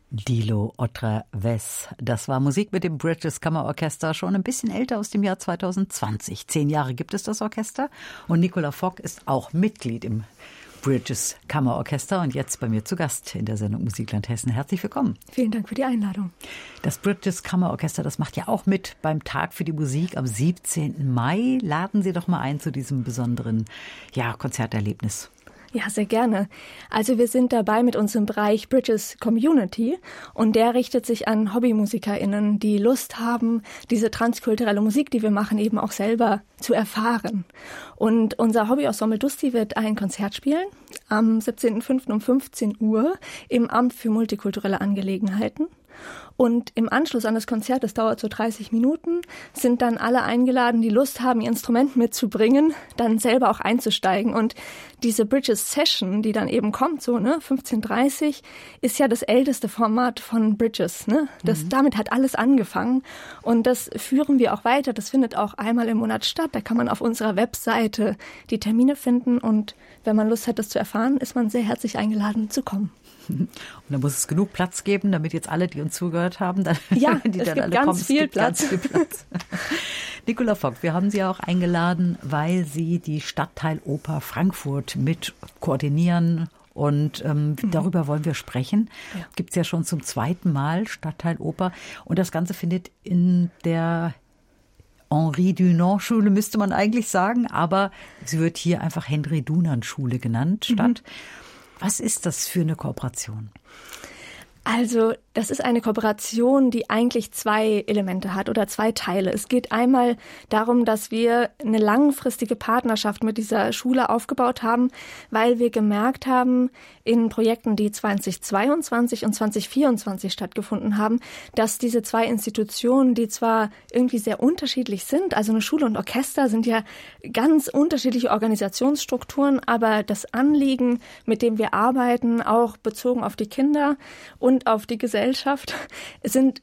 Dilo otra vez. Das war Musik mit dem British Kammerorchester, schon ein bisschen älter, aus dem Jahr 2020. 10 Jahre gibt es das Orchester und Nicola Fock ist auch Mitglied im British Kammerorchester und jetzt bei mir zu Gast in der Sendung Musikland Hessen. Herzlich willkommen. Vielen Dank für die Einladung. Das British Kammerorchester, das macht ja auch mit beim Tag für die Musik am 17. Mai. Laden Sie doch mal ein zu diesem besonderen Konzerterlebnis. Ja, sehr gerne. Also wir sind dabei mit unserem Bereich British Community und der richtet sich an HobbymusikerInnen, die Lust haben, diese transkulturelle Musik, die wir machen, eben auch selber zu erfahren. Und unser Hobbyensemble Dusti wird ein Konzert spielen am 17.05. um 15 Uhr im Amt für multikulturelle Angelegenheiten. Und im Anschluss an das Konzert, das dauert so 30 Minuten, sind dann alle eingeladen, die Lust haben, ihr Instrument mitzubringen, dann selber auch einzusteigen. Und diese British Session, die dann eben kommt, 15:30, ist ja das älteste Format von British. Damit hat alles angefangen. Und das führen wir auch weiter. Das findet auch einmal im Monat statt. Da kann man auf unserer Webseite die Termine finden. Und wenn man Lust hat, das zu erfahren, ist man sehr herzlich eingeladen zu kommen. Und da muss es genug Platz geben, damit jetzt alle, die uns zugehört haben, es gibt ganz viel Platz. Nicola Fock, wir haben Sie auch eingeladen, weil Sie die Stadtteiloper Frankfurt mit koordinieren und darüber wollen wir sprechen. Ja. Gibt es ja schon zum 2. Mal Stadtteiloper und das Ganze findet in der Henri-Dunant-Schule, müsste man eigentlich sagen, aber sie wird hier einfach Henry-Dunant-Schule genannt statt. Was ist das für eine Kooperation? Also, das ist eine Kooperation, die eigentlich 2 Elemente hat oder 2 Teile. Es geht einmal darum, dass wir eine langfristige Partnerschaft mit dieser Schule aufgebaut haben, weil wir gemerkt haben, in Projekten, die 2022 und 2024 stattgefunden haben, dass diese 2 Institutionen, die zwar irgendwie sehr unterschiedlich sind, also eine Schule und Orchester sind ja ganz unterschiedliche Organisationsstrukturen, aber das Anliegen, mit dem wir arbeiten, auch bezogen auf die Kinder und auf die Gesellschaft, sind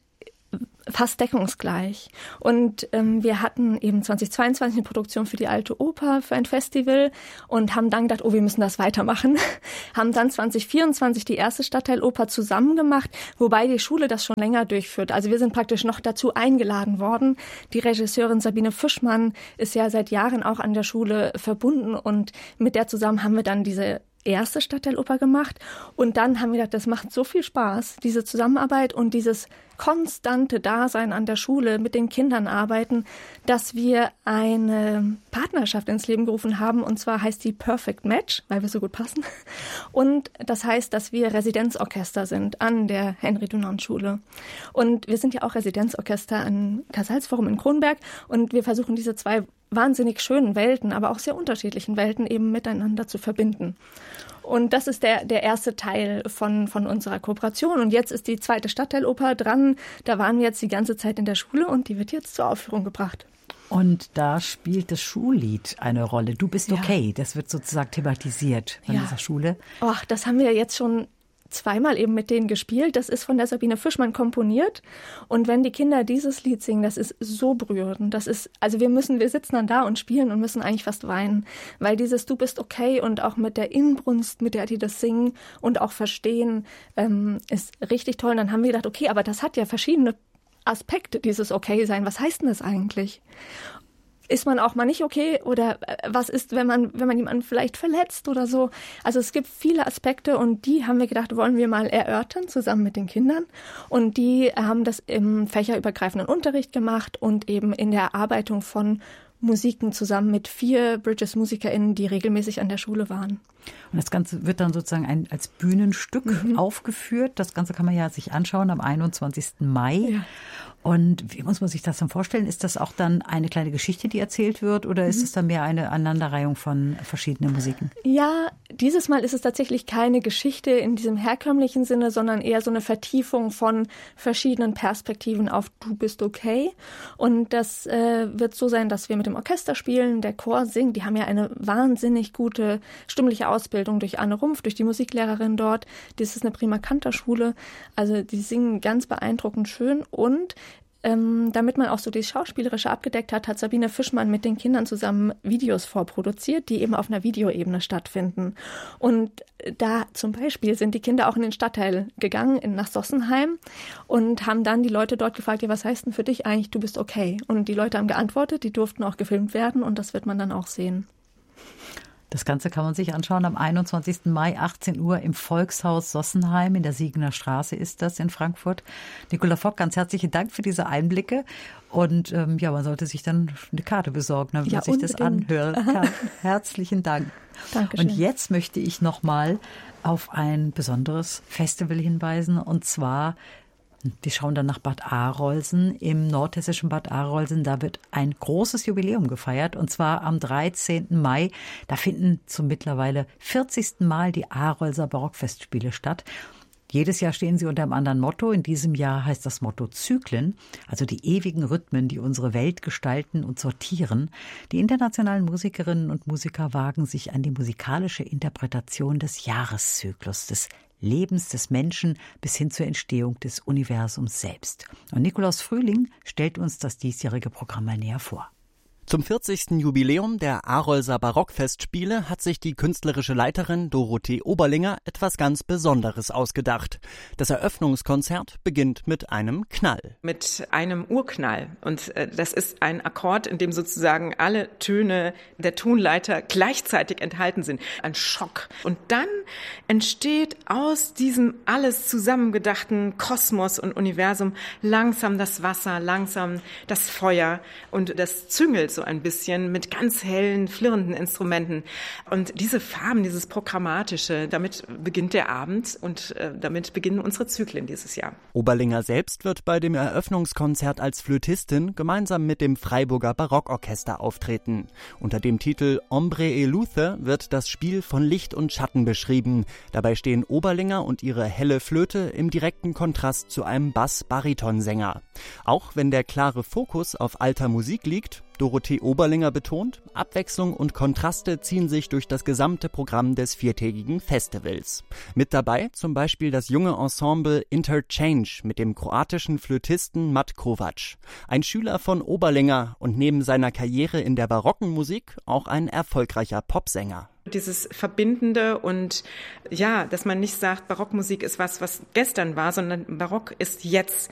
fast deckungsgleich. Und wir hatten eben 2022 eine Produktion für die Alte Oper, für ein Festival und haben dann gedacht, wir müssen das weitermachen. Haben dann 2024 die erste Stadtteiloper zusammen gemacht, wobei die Schule das schon länger durchführt. Also wir sind praktisch noch dazu eingeladen worden. Die Regisseurin Sabine Fischmann ist ja seit Jahren auch an der Schule verbunden und mit der zusammen haben wir dann diese erste Stadtteiloper gemacht und dann haben wir gedacht, das macht so viel Spaß, diese Zusammenarbeit und dieses konstante Dasein an der Schule, mit den Kindern arbeiten, dass wir eine Partnerschaft ins Leben gerufen haben und zwar heißt die Perfect Match, weil wir so gut passen und das heißt, dass wir Residenzorchester sind an der Henry-Dunant-Schule und wir sind ja auch Residenzorchester an Casals-Forum in Kronberg und wir versuchen diese 2 wahnsinnig schönen Welten, aber auch sehr unterschiedlichen Welten eben miteinander zu verbinden. Und das ist der erste Teil von unserer Kooperation. Und jetzt ist die 2. Stadtteiloper dran. Da waren wir jetzt die ganze Zeit in der Schule und die wird jetzt zur Aufführung gebracht. Und da spielt das Schullied eine Rolle. Du bist okay. Das wird sozusagen thematisiert von dieser Schule. Das haben wir jetzt schon 2-mal eben mit denen gespielt. Das ist von der Sabine Fischmann komponiert. Und wenn die Kinder dieses Lied singen, das ist so berührend. Wir sitzen dann da und spielen und müssen eigentlich fast weinen. Weil dieses Du bist okay und auch mit der Inbrunst, mit der die das singen und auch verstehen, ist richtig toll. Und dann haben wir gedacht, okay, aber das hat ja verschiedene Aspekte, dieses Okay-Sein. Was heißt denn das eigentlich? Ist man auch mal nicht okay oder was ist, wenn man jemanden vielleicht verletzt oder so? Also es gibt viele Aspekte und die haben wir gedacht, wollen wir mal erörtern zusammen mit den Kindern und die haben das im fächerübergreifenden Unterricht gemacht und eben in der Erarbeitung von Musiken zusammen mit 4 British-MusikerInnen, die regelmäßig an der Schule waren. Und das Ganze wird dann sozusagen als Bühnenstück aufgeführt. Das Ganze kann man ja sich anschauen am 21. Mai. Ja. Und wie muss man sich das dann vorstellen? Ist das auch dann eine kleine Geschichte, die erzählt wird oder ist es dann mehr eine Aneinanderreihung von verschiedenen Musiken? Ja, dieses Mal ist es tatsächlich keine Geschichte in diesem herkömmlichen Sinne, sondern eher so eine Vertiefung von verschiedenen Perspektiven auf Du bist okay. Und das wird so sein, dass wir mit dem Orchester spielen, der Chor singt. Die haben ja eine wahnsinnig gute stimmliche Ausbildung durch Anne Rumpf, durch die Musiklehrerin dort. Das ist eine Prima Canta Schule. Also die singen ganz beeindruckend schön und damit man auch so die Schauspielerische abgedeckt hat Sabine Fischmann mit den Kindern zusammen Videos vorproduziert, die eben auf einer Videoebene stattfinden. Und da zum Beispiel sind die Kinder auch in den Stadtteil gegangen, nach Sossenheim, und haben dann die Leute dort gefragt, ja, was heißt denn für dich eigentlich, du bist okay? Und die Leute haben geantwortet, die durften auch gefilmt werden und das wird man dann auch sehen. Das Ganze kann man sich anschauen am 21. Mai, 18 Uhr im Volkshaus Sossenheim. In der Siegener Straße ist das in Frankfurt. Nicola Fock, ganz herzlichen Dank für diese Einblicke. Und man sollte sich dann eine Karte besorgen, damit man sich das anhören kann. Herzlichen Dank. Dankeschön. Und jetzt möchte ich noch mal auf ein besonderes Festival hinweisen. Und zwar, wir schauen dann nach Bad Arolsen. Im nordhessischen Bad Arolsen, da wird ein großes Jubiläum gefeiert, und zwar am 13. Mai. Da finden zum mittlerweile 40. Mal die Arolser Barockfestspiele statt. Jedes Jahr stehen sie unter einem anderen Motto. In diesem Jahr heißt das Motto Zyklen, also die ewigen Rhythmen, die unsere Welt gestalten und sortieren. Die internationalen Musikerinnen und Musiker wagen sich an die musikalische Interpretation des Jahreszyklus, des Lebens des Menschen bis hin zur Entstehung des Universums selbst. Und Nikolaus Frühling stellt uns das diesjährige Programm mal näher vor. Zum 40. Jubiläum der Arolser Barockfestspiele hat sich die künstlerische Leiterin Dorothee Oberlinger etwas ganz Besonderes ausgedacht. Das Eröffnungskonzert beginnt mit einem Knall. Mit einem Urknall. Und das ist ein Akkord, in dem sozusagen alle Töne der Tonleiter gleichzeitig enthalten sind. Ein Schock. Und dann entsteht aus diesem alles zusammengedachten Kosmos und Universum langsam das Wasser, langsam das Feuer, und das züngelt so ein bisschen mit ganz hellen, flirrenden Instrumenten. Und diese Farben, dieses Programmatische, damit beginnt der Abend und damit beginnen unsere Zyklen dieses Jahr. Oberlinger selbst wird bei dem Eröffnungskonzert als Flötistin gemeinsam mit dem Freiburger Barockorchester auftreten. Unter dem Titel Ombre et Luce wird das Spiel von Licht und Schatten beschrieben. Dabei stehen Oberlinger und ihre helle Flöte im direkten Kontrast zu einem Bass-Bariton-Sänger. Auch wenn der klare Fokus auf alter Musik liegt, Dorothee Oberlinger betont, Abwechslung und Kontraste ziehen sich durch das gesamte Programm des viertägigen Festivals. Mit dabei zum Beispiel das junge Ensemble Interchange mit dem kroatischen Flötisten Mat Kovac. Ein Schüler von Oberlinger und neben seiner Karriere in der barocken Musik auch ein erfolgreicher Popsänger. Dieses Verbindende und dass man nicht sagt, Barockmusik ist was gestern war, sondern Barock ist jetzt.